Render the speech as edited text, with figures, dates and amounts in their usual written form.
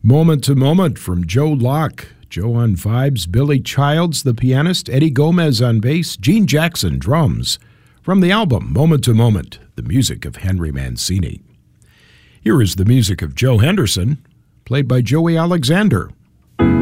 Moment to Moment from Joe Locke. Joe on vibes, Billy Childs, the pianist, Eddie Gomez on bass, Gene Jackson, drums. From the album Moment to Moment, the music of Henry Mancini. Here is the music of Joe Henderson, played by Joey Alexander.